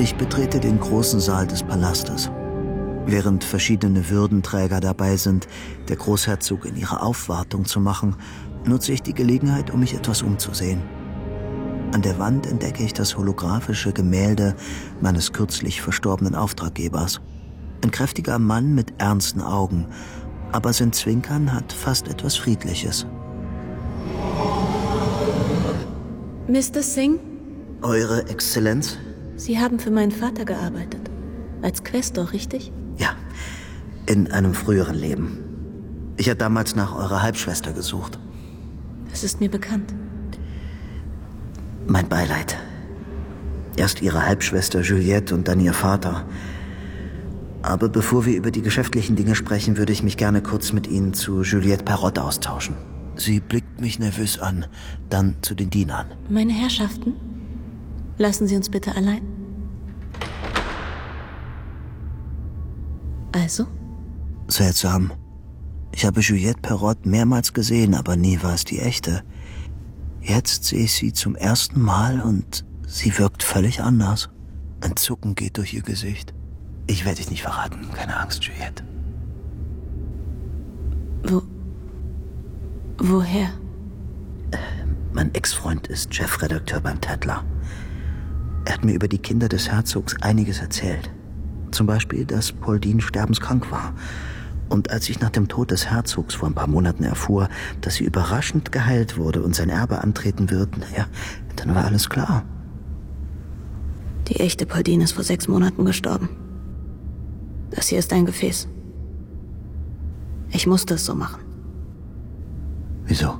Ich betrete den großen Saal des Palastes. Während verschiedene Würdenträger dabei sind, der Großherzog in ihre Aufwartung zu machen, nutze ich die Gelegenheit, um mich etwas umzusehen. An der Wand entdecke ich das holographische Gemälde meines kürzlich verstorbenen Auftraggebers. Ein kräftiger Mann mit ernsten Augen, aber sein Zwinkern hat fast etwas Friedliches. Mr. Singh? Eure Exzellenz? Sie haben für meinen Vater gearbeitet. Als Questor, richtig? Ja, in einem früheren Leben. Ich habe damals nach eurer Halbschwester gesucht. Das ist mir bekannt. Mein Beileid. Erst ihre Halbschwester Juliette und dann ihr Vater. Aber bevor wir über die geschäftlichen Dinge sprechen, würde ich mich gerne kurz mit Ihnen zu Juliette Perrot austauschen. Sie blickt mich nervös an, dann zu den Dienern. Meine Herrschaften, lassen Sie uns bitte allein. Also? Seltsam. Ich habe Juliette Perrot mehrmals gesehen, aber nie war es die echte. Jetzt sehe ich sie zum ersten Mal und sie wirkt völlig anders. Ein Zucken geht durch ihr Gesicht. Ich werde dich nicht verraten, keine Angst, Juliette. Woher? Mein Ex-Freund ist Chefredakteur beim Tatler. Er hat mir über die Kinder des Herzogs einiges erzählt. Zum Beispiel, dass Pauline sterbenskrank war. Und als ich nach dem Tod des Herzogs vor ein paar Monaten erfuhr, dass sie überraschend geheilt wurde und sein Erbe antreten wird, dann war alles klar. Die echte Pauline ist vor 6 Monaten gestorben. Das hier ist ein Gefäß. Ich musste es so machen. Wieso?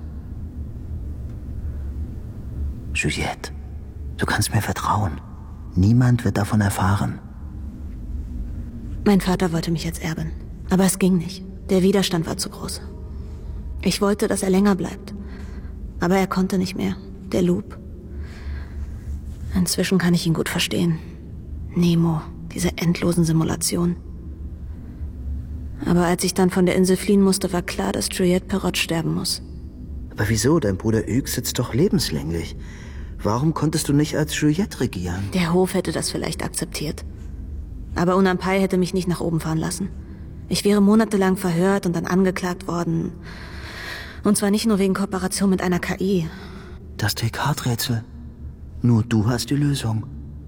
Juliette, du kannst mir vertrauen. Niemand wird davon erfahren. Mein Vater wollte mich als Erbin. Aber es ging nicht. Der Widerstand war zu groß. Ich wollte, dass er länger bleibt. Aber er konnte nicht mehr. Der Loop. Inzwischen kann ich ihn gut verstehen. Nemo, diese endlosen Simulationen. Aber als ich dann von der Insel fliehen musste, war klar, dass Juliette Perrot sterben muss. Aber wieso? Dein Bruder Hugues sitzt doch lebenslänglich. Warum konntest du nicht als Juliette regieren? Der Hof hätte das vielleicht akzeptiert. Aber Unampai hätte mich nicht nach oben fahren lassen. Ich wäre monatelang verhört und dann angeklagt worden. Und zwar nicht nur wegen Kooperation mit einer KI. Das Descartes-Rätsel. Nur du hast die Lösung.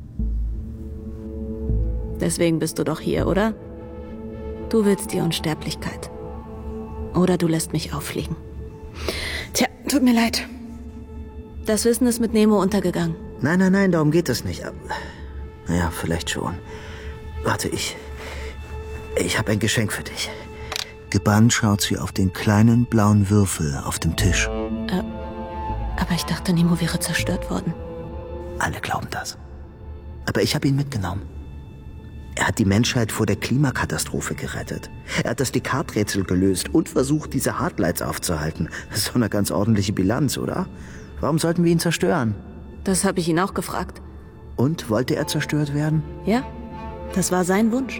Deswegen bist du doch hier, oder? Du willst die Unsterblichkeit. Oder du lässt mich auffliegen. Tja, tut mir leid. Das Wissen ist mit Nemo untergegangen. Nein, darum geht es nicht. Naja, vielleicht schon. Warte, ich habe ein Geschenk für dich. Gebannt schaut sie auf den kleinen blauen Würfel auf dem Tisch. Aber ich dachte, Nemo wäre zerstört worden. Alle glauben das. Aber ich habe ihn mitgenommen. Er hat die Menschheit vor der Klimakatastrophe gerettet. Er hat das Descartes-Rätsel gelöst und versucht, diese Hardlights aufzuhalten. Das ist doch eine ganz ordentliche Bilanz, oder? Warum sollten wir ihn zerstören? Das habe ich ihn auch gefragt. Und, wollte er zerstört werden? Ja, das war sein Wunsch.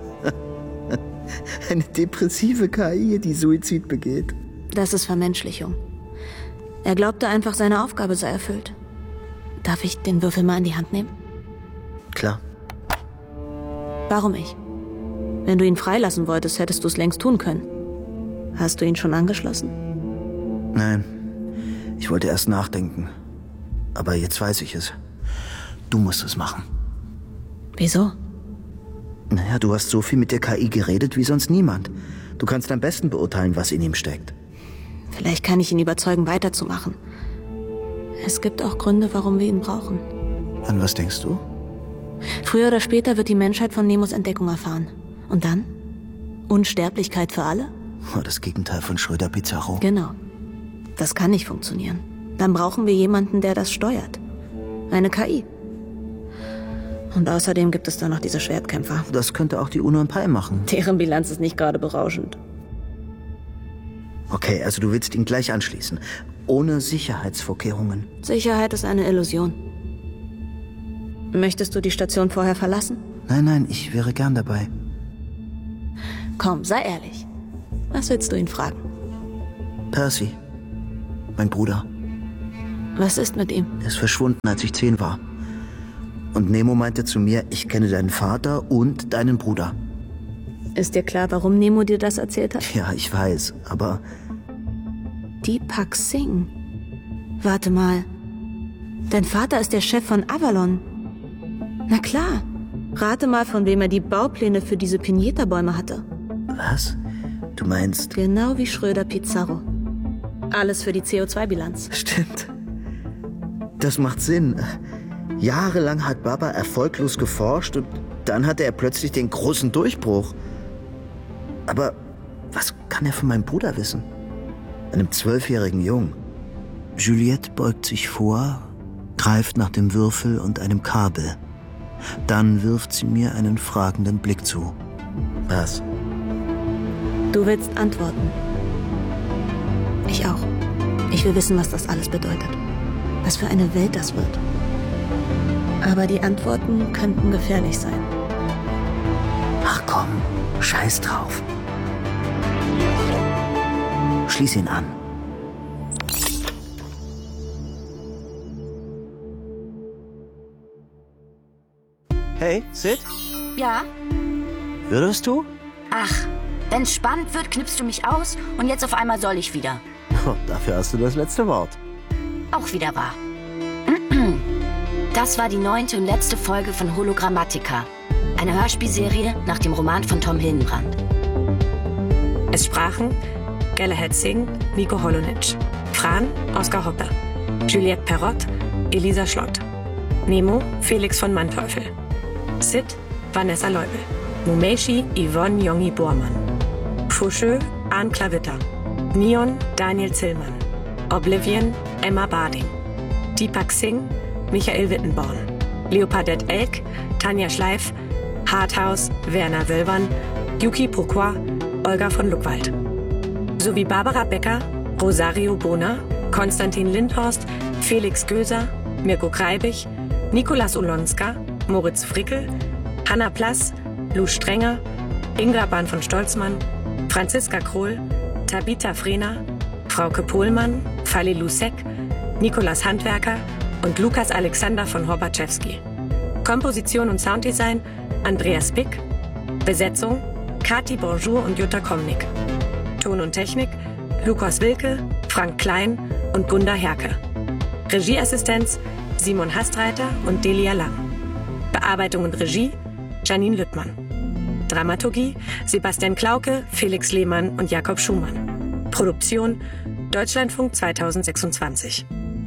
Eine depressive KI, die Suizid begeht. Das ist Vermenschlichung. Er glaubte einfach, seine Aufgabe sei erfüllt. Darf ich den Würfel mal in die Hand nehmen? Klar. Warum ich? Wenn du ihn freilassen wolltest, hättest du es längst tun können. Hast du ihn schon angeschlossen? Nein, ich wollte erst nachdenken. Aber jetzt weiß ich es. Du musst es machen. Wieso? Naja, du hast so viel mit der KI geredet wie sonst niemand. Du kannst am besten beurteilen, was in ihm steckt. Vielleicht kann ich ihn überzeugen, weiterzumachen. Es gibt auch Gründe, warum wir ihn brauchen. An was denkst du? Früher oder später wird die Menschheit von Nemos Entdeckung erfahren. Und dann? Unsterblichkeit für alle? Oh, das Gegenteil von Schröder-Pizarro. Genau. Das kann nicht funktionieren. Dann brauchen wir jemanden, der das steuert. Eine KI. Und außerdem gibt es da noch diese Schwertkämpfer. Das könnte auch die Unampai machen. Deren Bilanz ist nicht gerade berauschend. Okay, also du willst ihn gleich anschließen. Ohne Sicherheitsvorkehrungen. Sicherheit ist eine Illusion. Möchtest du die Station vorher verlassen? Nein, ich wäre gern dabei. Komm, sei ehrlich. Was willst du ihn fragen? Percy. Mein Bruder. Was ist mit ihm? Er ist verschwunden, als ich 10 war. Und Nemo meinte zu mir, ich kenne deinen Vater und deinen Bruder. Ist dir klar, warum Nemo dir das erzählt hat? Ja, ich weiß, aber... Deepak Singh. Warte mal. Dein Vater ist der Chef von Avalon. Na klar. Rate mal, von wem er die Baupläne für diese Pineta-Bäume hatte. Was? Du meinst... Genau wie Schröder Pizarro. Alles für die CO2-Bilanz. Stimmt. Das macht Sinn. Jahrelang hat Baba erfolglos geforscht und dann hatte er plötzlich den großen Durchbruch. Aber was kann er von meinem Bruder wissen? Einem 12-jährigen Jungen. Juliette beugt sich vor, greift nach dem Würfel und einem Kabel. Dann wirft sie mir einen fragenden Blick zu. Was? Du willst antworten. Ich auch. Ich will wissen, was das alles bedeutet. Was für eine Welt das wird. Aber die Antworten könnten gefährlich sein. Ach komm, scheiß drauf. Schließ ihn an. Hey, Sid? Ja? Würdest du? Ach, wenn's spannend wird, knippst du mich aus und jetzt auf einmal soll ich wieder. Oh, dafür hast du das letzte Wort. Auch wieder wahr. Das war die 9. und letzte Folge von Hologrammatica, eine Hörspielserie nach dem Roman von Tom Hillenbrand. Es sprachen Galahad Singh, Nico Holonitsch, Fran, Oskar Hoppe, Juliette Perrott, Elisa Schlott, Nemo, Felix von Manteuffel, Sid, Vanessa Leubel, Mumeshi, Yvonne Jongi Bormann, Fuschö, Arne Klavitter, Neon, Daniel Zillmann, Oblivion, Emma Barding, Deepak Singh, Michael Wittenborn, Leopardette Elk, Tanja Schleif, Harthaus, Werner Wölbern, Yuki Pourquoi, Olga von Luckwald. Sowie Barbara Becker, Rosario Bohner, Konstantin Lindhorst, Felix Göser, Mirko Kreibich, Nikolas Ulonska, Moritz Frickel, Hanna Plass, Lou Strenger, Inga Bahn von Stolzmann, Franziska Krohl, Tabitha Frehner, Frauke Pohlmann, Fali Lusek, Nikolas Handwerker und Lukas Alexander von Horbaczewski. Komposition und Sounddesign Andreas Bick. Besetzung Kati Bonjour und Jutta Komnik. Ton und Technik Lukas Wilke, Frank Klein und Gunda Herke. Regieassistenz Simon Hastreiter und Delia Lang. Bearbeitung und Regie Janine Lüttmann. Dramaturgie Sebastian Klauke, Felix Lehmann und Jakob Schumann. Produktion Deutschlandfunk 2026.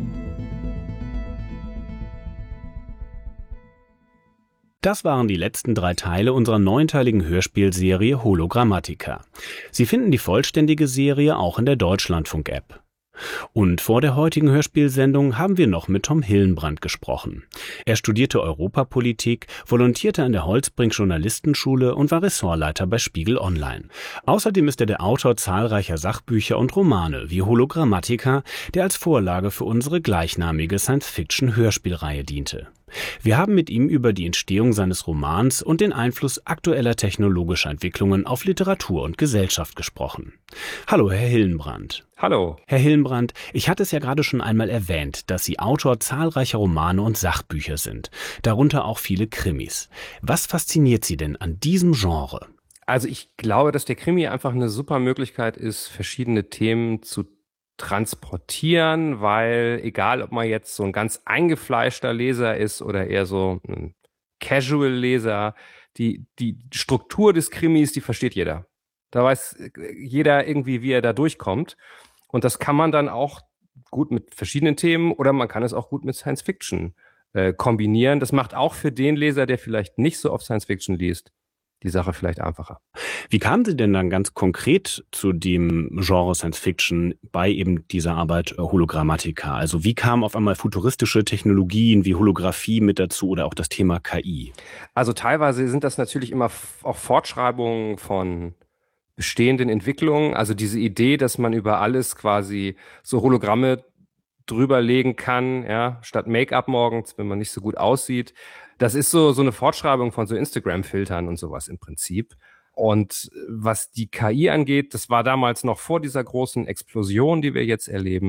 Das waren die letzten 3 Teile unserer 9-teiligen Hörspielserie Hologrammatica. Sie finden die vollständige Serie auch in der Deutschlandfunk-App. Und vor der heutigen Hörspielsendung haben wir noch mit Tom Hillenbrand gesprochen. Er studierte Europapolitik, volontierte an der Holzbrink Journalistenschule und war Ressortleiter bei Spiegel Online. Außerdem ist er der Autor zahlreicher Sachbücher und Romane wie Hologrammatica, der als Vorlage für unsere gleichnamige Science-Fiction-Hörspielreihe diente. Wir haben mit ihm über die Entstehung seines Romans und den Einfluss aktueller technologischer Entwicklungen auf Literatur und Gesellschaft gesprochen. Hallo, Herr Hillenbrand. Hallo. Herr Hillenbrand, ich hatte es ja gerade schon einmal erwähnt, dass Sie Autor zahlreicher Romane und Sachbücher sind, darunter auch viele Krimis. Was fasziniert Sie denn an diesem Genre? Also ich glaube, dass der Krimi einfach eine super Möglichkeit ist, verschiedene Themen zu transportieren, weil egal, ob man jetzt so ein ganz eingefleischter Leser ist oder eher so ein Casual-Leser, die Struktur des Krimis, die versteht jeder. Da weiß jeder irgendwie, wie er da durchkommt. Und das kann man dann auch gut mit verschiedenen Themen oder man kann es auch gut mit Science-Fiction kombinieren. Das macht auch für den Leser, der vielleicht nicht so oft Science-Fiction liest, die Sache vielleicht einfacher. Wie kamen Sie denn dann ganz konkret zu dem Genre Science-Fiction bei eben dieser Arbeit Hologrammatica? Also wie kamen auf einmal futuristische Technologien wie Holographie mit dazu oder auch das Thema KI? Also teilweise sind das natürlich immer auch Fortschreibungen von bestehenden Entwicklungen. Also diese Idee, dass man über alles quasi so Hologramme drüberlegen kann, ja, statt Make-up morgens, wenn man nicht so gut aussieht. Das ist so eine Fortschreibung von so Instagram-Filtern und sowas im Prinzip. Und was die KI angeht, das war damals noch vor dieser großen Explosion, die wir jetzt erleben.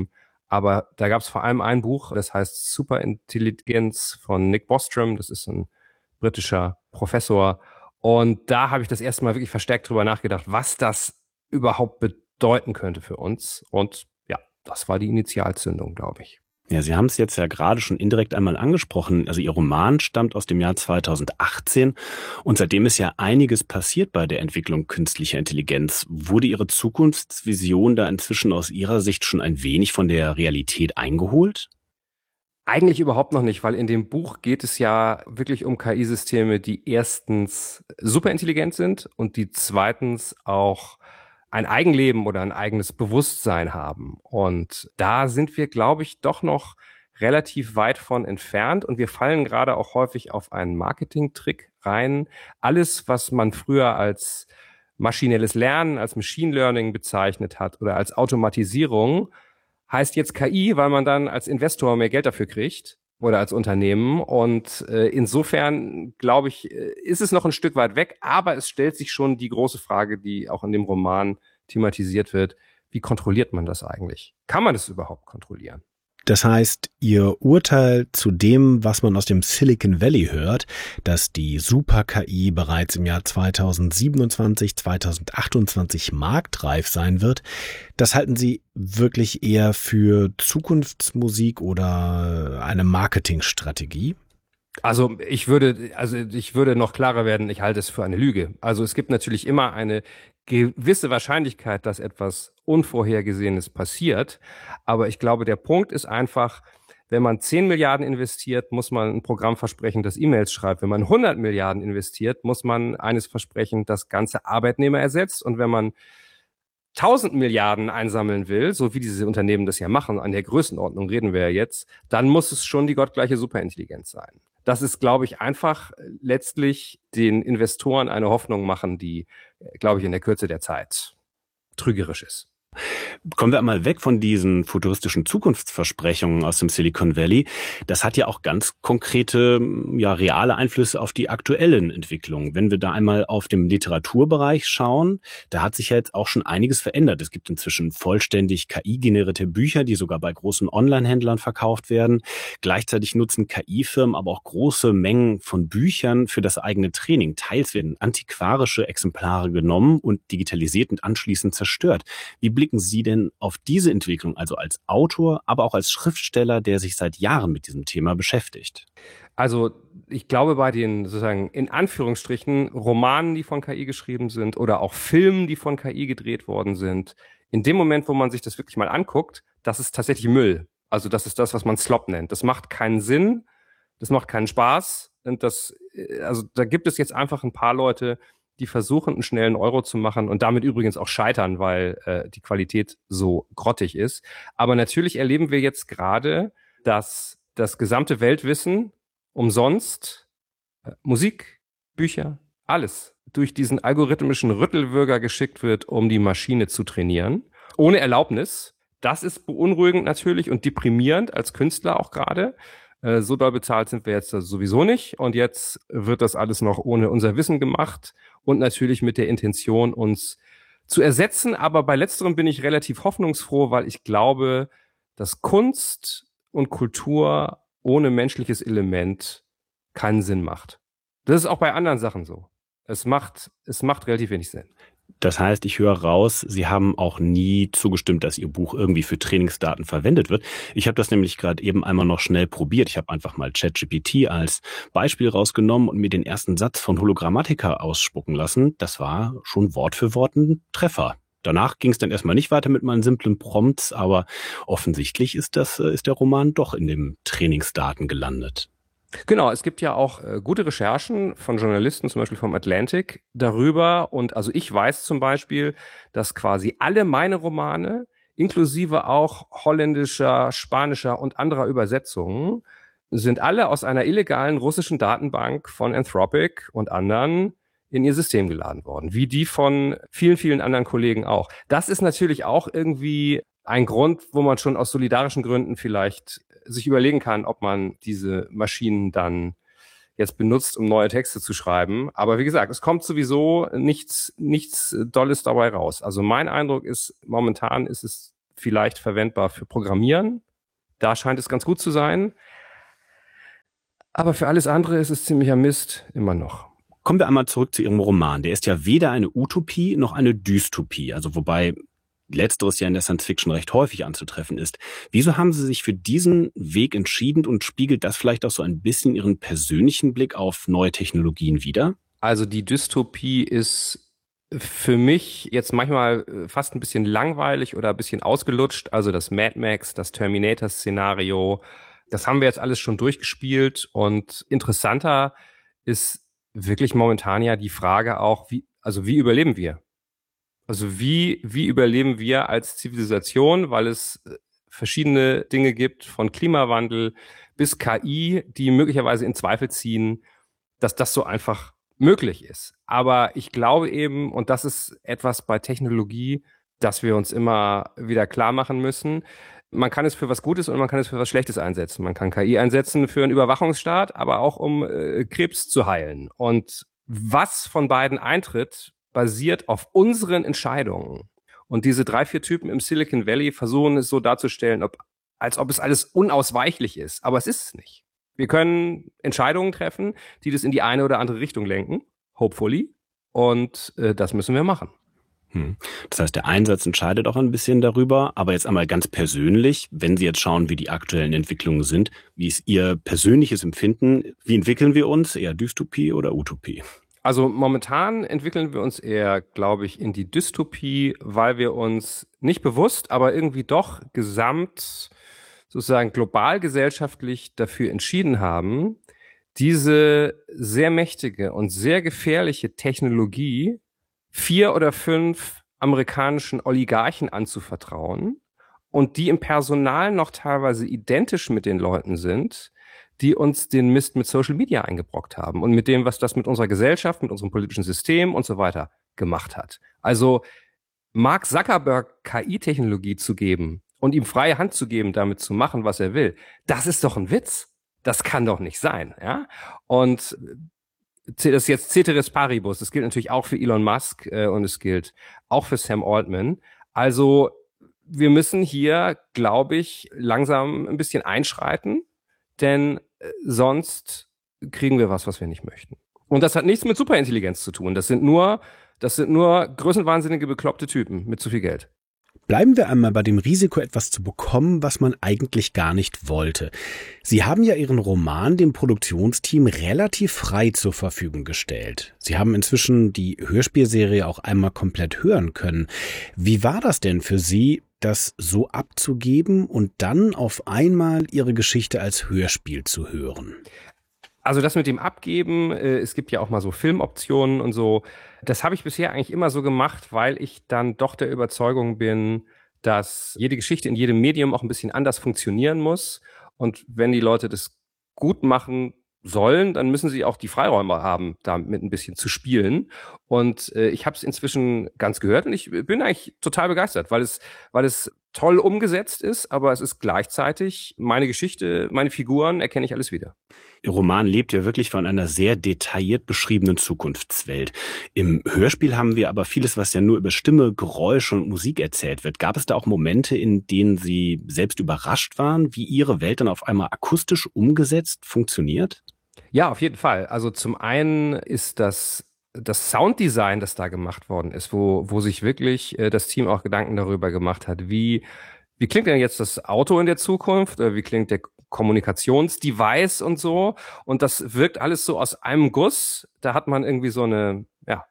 Aber da gab es vor allem ein Buch, das heißt Superintelligenz von Nick Bostrom. Das ist ein britischer Professor. Und da habe ich das erste Mal wirklich verstärkt drüber nachgedacht, was das überhaupt bedeuten könnte für uns. Und ja, das war die Initialzündung, glaube ich. Ja, Sie haben es jetzt ja gerade schon indirekt einmal angesprochen. Also Ihr Roman stammt aus dem Jahr 2018 und seitdem ist ja einiges passiert bei der Entwicklung künstlicher Intelligenz. Wurde Ihre Zukunftsvision da inzwischen aus Ihrer Sicht schon ein wenig von der Realität eingeholt? Eigentlich überhaupt noch nicht, weil in dem Buch geht es ja wirklich um KI-Systeme, die erstens superintelligent sind und die zweitens auch ein Eigenleben oder ein eigenes Bewusstsein haben. Und da sind wir, glaube ich, doch noch relativ weit von entfernt. Und wir fallen gerade auch häufig auf einen Marketing-Trick rein. Alles, was man früher als maschinelles Lernen, als Machine Learning bezeichnet hat oder als Automatisierung, heißt jetzt KI, weil man dann als Investor mehr Geld dafür kriegt oder als Unternehmen. Und insofern, glaube ich, ist es noch ein Stück weit weg, aber es stellt sich schon die große Frage, die auch in dem Roman thematisiert wird, wie kontrolliert man das eigentlich? Kann man das überhaupt kontrollieren? Das heißt, Ihr Urteil zu dem, was man aus dem Silicon Valley hört, dass die Super-KI bereits im Jahr 2027, 2028 marktreif sein wird, das halten Sie wirklich eher für Zukunftsmusik oder eine Marketingstrategie? Also ich würde noch klarer werden, ich halte es für eine Lüge. Also es gibt natürlich immer eine gewisse Wahrscheinlichkeit, dass etwas Unvorhergesehenes passiert. Aber ich glaube, der Punkt ist einfach, wenn man 10 Milliarden investiert, muss man ein Programm versprechen, das E-Mails schreibt. Wenn man 100 Milliarden investiert, muss man eines versprechen, das ganze Arbeitnehmer ersetzt. Und wenn man 1000 Milliarden einsammeln will, so wie diese Unternehmen das ja machen, an der Größenordnung reden wir ja jetzt, dann muss es schon die gottgleiche Superintelligenz sein. Das ist, glaube ich, einfach letztlich den Investoren eine Hoffnung machen, die, glaube ich, in der Kürze der Zeit trügerisch ist. Kommen wir einmal weg von diesen futuristischen Zukunftsversprechungen aus dem Silicon Valley. Das hat ja auch ganz konkrete, ja, reale Einflüsse auf die aktuellen Entwicklungen. Wenn wir da einmal auf dem Literaturbereich schauen, da hat sich ja jetzt auch schon einiges verändert. Es gibt inzwischen vollständig KI-generierte Bücher, die sogar bei großen Online-Händlern verkauft werden. Gleichzeitig nutzen KI-Firmen aber auch große Mengen von Büchern für das eigene Training. Teils werden antiquarische Exemplare genommen und digitalisiert und anschließend zerstört. Wie blicken Sie denn auf diese Entwicklung, also als Autor, aber auch als Schriftsteller, der sich seit Jahren mit diesem Thema beschäftigt? Also ich glaube, bei den sozusagen in Anführungsstrichen Romanen, die von KI geschrieben sind oder auch Filmen, die von KI gedreht worden sind, in dem Moment, wo man sich das wirklich mal anguckt, das ist tatsächlich Müll. Also das ist das, was man Slop nennt. Das macht keinen Sinn, das macht keinen Spaß. Und also da gibt es jetzt einfach ein paar Leute, die versuchen, einen schnellen Euro zu machen und damit übrigens auch scheitern, weil die Qualität so grottig ist. Aber natürlich erleben wir jetzt gerade, dass das gesamte Weltwissen umsonst, Musik, Bücher, alles durch diesen algorithmischen Rüttelwürger geschickt wird, um die Maschine zu trainieren. Ohne Erlaubnis. Das ist beunruhigend natürlich und deprimierend als Künstler auch gerade. So doll bezahlt sind wir jetzt sowieso nicht. Und jetzt wird das alles noch ohne unser Wissen gemacht und natürlich mit der Intention, uns zu ersetzen. Aber bei letzterem bin ich relativ hoffnungsfroh, weil ich glaube, dass Kunst und Kultur ohne menschliches Element keinen Sinn macht. Das ist auch bei anderen Sachen so. Es macht relativ wenig Sinn. Das heißt, ich höre raus, Sie haben auch nie zugestimmt, dass Ihr Buch irgendwie für Trainingsdaten verwendet wird. Ich habe das nämlich gerade eben einmal noch schnell probiert. Ich habe einfach mal ChatGPT als Beispiel rausgenommen und mir den ersten Satz von Hologrammatica ausspucken lassen. Das war schon Wort für Wort ein Treffer. Danach ging es dann erstmal nicht weiter mit meinen simplen Prompts, aber offensichtlich ist der Roman doch in den Trainingsdaten gelandet. Genau, es gibt ja auch gute Recherchen von Journalisten, zum Beispiel vom Atlantic, darüber. Und also ich weiß zum Beispiel, dass quasi alle meine Romane, inklusive auch holländischer, spanischer und anderer Übersetzungen, sind alle aus einer illegalen russischen Datenbank von Anthropic und anderen in ihr System geladen worden, wie die von vielen, vielen anderen Kollegen auch. Das ist natürlich auch irgendwie ein Grund, wo man schon aus solidarischen Gründen vielleicht sich überlegen kann, ob man diese Maschinen dann jetzt benutzt, um neue Texte zu schreiben. Aber wie gesagt, es kommt sowieso nichts Dolles dabei raus. Also mein Eindruck ist, momentan ist es vielleicht verwendbar für Programmieren. Da scheint es ganz gut zu sein. Aber für alles andere ist es ziemlicher Mist immer noch. Kommen wir einmal zurück zu Ihrem Roman. Der ist ja weder eine Utopie noch eine Dystopie. Also wobei Letzteres ja in der Science-Fiction recht häufig anzutreffen ist. Wieso haben Sie sich für diesen Weg entschieden und spiegelt das vielleicht auch so ein bisschen Ihren persönlichen Blick auf neue Technologien wider? Also die Dystopie ist für mich jetzt manchmal fast ein bisschen langweilig oder ein bisschen ausgelutscht. Also das Mad Max, das Terminator-Szenario, das haben wir jetzt alles schon durchgespielt. Und interessanter ist wirklich momentan ja die Frage auch, wie überleben wir? Also wie überleben wir als Zivilisation, weil es verschiedene Dinge gibt, von Klimawandel bis KI, die möglicherweise in Zweifel ziehen, dass das so einfach möglich ist. Aber ich glaube eben, und das ist etwas bei Technologie, dass wir uns immer wieder klar machen müssen, man kann es für was Gutes und man kann es für was Schlechtes einsetzen. Man kann KI einsetzen für einen Überwachungsstaat, aber auch um Krebs zu heilen. Und was von beiden eintritt, basiert auf unseren Entscheidungen. Und diese 3-4 Typen im Silicon Valley versuchen es so darzustellen, als ob es alles unausweichlich ist. Aber es ist es nicht. Wir können Entscheidungen treffen, die das in die eine oder andere Richtung lenken, hopefully. Und das müssen wir machen. Das heißt, der Einsatz entscheidet auch ein bisschen darüber. Aber jetzt einmal ganz persönlich, wenn Sie jetzt schauen, wie die aktuellen Entwicklungen sind, wie ist Ihr persönliches Empfinden? Wie entwickeln wir uns? Eher Dystopie oder Utopie? Also momentan entwickeln wir uns eher, glaube ich, in die Dystopie, weil wir uns nicht bewusst, aber irgendwie doch gesamt, sozusagen global gesellschaftlich dafür entschieden haben, diese sehr mächtige und sehr gefährliche Technologie 4 oder 5 amerikanischen Oligarchen anzuvertrauen und die im Personal noch teilweise identisch mit den Leuten sind, die uns den Mist mit Social Media eingebrockt haben und mit dem, was das mit unserer Gesellschaft, mit unserem politischen System und so weiter gemacht hat. Also Mark Zuckerberg KI-Technologie zu geben und ihm freie Hand zu geben, damit zu machen, was er will, das ist doch ein Witz. Das kann doch nicht sein, ja? Und das ist jetzt Ceteris Paribus. Das gilt natürlich auch für Elon Musk und es gilt auch für Sam Altman. Also wir müssen hier, glaube ich, langsam ein bisschen einschreiten, denn sonst kriegen wir was wir nicht möchten. Und das hat nichts mit Superintelligenz zu tun. Das sind nur größenwahnsinnige, bekloppte Typen mit zu viel Geld. Bleiben wir einmal bei dem Risiko, etwas zu bekommen, was man eigentlich gar nicht wollte. Sie haben ja Ihren Roman dem Produktionsteam relativ frei zur Verfügung gestellt. Sie haben inzwischen die Hörspielserie auch einmal komplett hören können. Wie war das denn für Sie, das so abzugeben und dann auf einmal Ihre Geschichte als Hörspiel zu hören? Also das mit dem Abgeben, es gibt ja auch mal so Filmoptionen und so, das habe ich bisher eigentlich immer so gemacht, weil ich dann doch der Überzeugung bin, dass jede Geschichte in jedem Medium auch ein bisschen anders funktionieren muss. Und wenn die Leute das gut machen sollen, dann müssen sie auch die Freiräume haben, damit ein bisschen zu spielen. Und ich habe es inzwischen ganz gehört und ich bin eigentlich total begeistert, weil es toll umgesetzt ist, aber es ist gleichzeitig meine Geschichte, meine Figuren, erkenne ich alles wieder. Ihr Roman lebt ja wirklich von einer sehr detailliert beschriebenen Zukunftswelt. Im Hörspiel haben wir aber vieles, was ja nur über Stimme, Geräusch und Musik erzählt wird. Gab es da auch Momente, in denen Sie selbst überrascht waren, wie Ihre Welt dann auf einmal akustisch umgesetzt funktioniert? Ja, auf jeden Fall. Also zum einen ist das Sounddesign, das da gemacht worden ist, wo sich wirklich das Team auch Gedanken darüber gemacht hat, wie klingt denn jetzt das Auto in der Zukunft, oder wie klingt der Kommunikationsdevice und so. Und das wirkt alles so aus einem Guss. Da hat man irgendwie so eine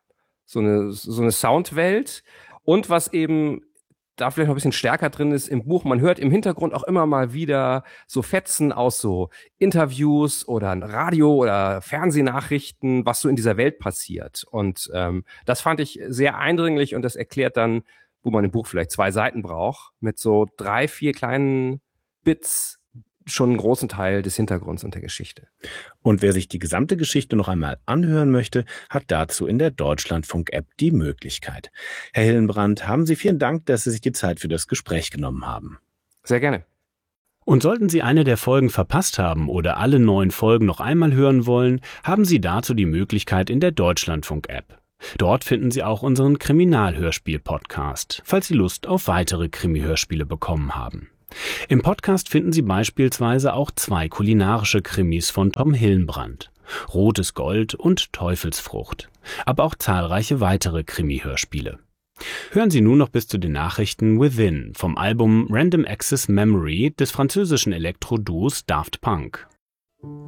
Soundwelt. Und was eben da vielleicht noch ein bisschen stärker drin ist im Buch, man hört im Hintergrund auch immer mal wieder so Fetzen aus so Interviews oder Radio- oder Fernsehnachrichten, was so in dieser Welt passiert. Und das fand ich sehr eindringlich und das erklärt dann, wo man im Buch vielleicht 2 Seiten braucht, mit so 3, 4 kleinen Bits schon einen großen Teil des Hintergrunds und der Geschichte. Und wer sich die gesamte Geschichte noch einmal anhören möchte, hat dazu in der Deutschlandfunk-App die Möglichkeit. Herr Hillenbrand, haben Sie vielen Dank, dass Sie sich die Zeit für das Gespräch genommen haben. Sehr gerne. Und sollten Sie eine der Folgen verpasst haben oder alle 9 Folgen noch einmal hören wollen, haben Sie dazu die Möglichkeit in der Deutschlandfunk-App. Dort finden Sie auch unseren Kriminalhörspiel-Podcast, falls Sie Lust auf weitere Krimi-Hörspiele bekommen haben. Im Podcast finden Sie beispielsweise auch 2 kulinarische Krimis von Tom Hillenbrand, Rotes Gold und Teufelsfrucht, aber auch zahlreiche weitere Krimi-Hörspiele. Hören Sie nun noch bis zu den Nachrichten Within vom Album Random Access Memory des französischen Elektro-Duos Daft Punk.